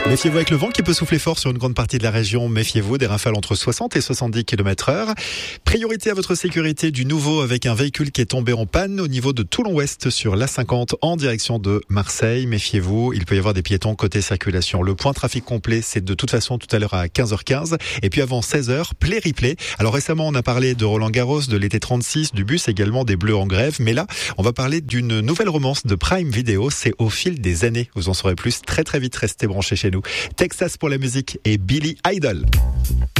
Méfiez-vous avec le vent qui peut souffler fort sur une grande partie de la région. Méfiez-vous des rafales entre 60 et 70 km/h. Priorité à votre sécurité du nouveau avec un véhicule qui est tombé en panne au niveau de Toulon-Ouest sur l'A50 en direction de Marseille. Méfiez-vous, il peut y avoir des piétons côté circulation. Le point trafic complet, c'est de toute façon tout à l'heure à 15h15. Et puis avant 16h, play-replay. Alors récemment, on a parlé de Roland-Garros, de l'été 36, du bus également, des Bleus en grève. Mais là, on va parler d'une nouvelle romance de Prime Video. C'est au fil des années. Vous en saurez plus très très vite. Restez branchés chez nous. Texas pour la musique et Billy Idol.